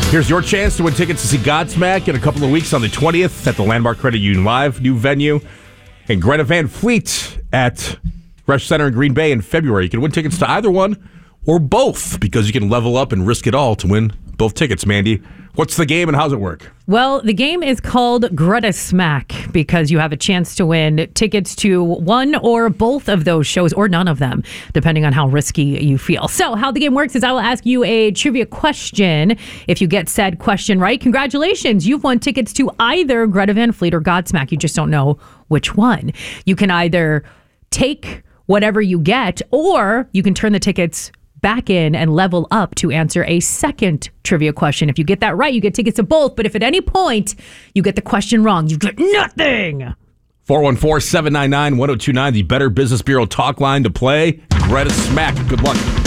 Here's your chance to win tickets to see Godsmack in a couple of weeks on the 20th at the Landmark Credit Union Live, new venue. And Greta Van Fleet at Resch Center in Green Bay in February. You can win tickets to either one or both because you can level up and risk it all to win both tickets, Mandy. What's the game and how's it work? Well, the game is called Greta Smack because you have a chance to win tickets to one or both of those shows or none of them, depending on how risky you feel. So how the game works is I will ask you a trivia question. If you get said question right, congratulations. You've won tickets to either Greta Van Fleet or Godsmack. You just don't know which one. You can either take whatever you get or you can turn the tickets back in and level up to answer a second trivia question. If you get that right, you get tickets to both. But if at any point you get the question wrong, you get nothing. 414-799-1029, the Better Business Bureau talk line to play. Greta Smack. Good luck.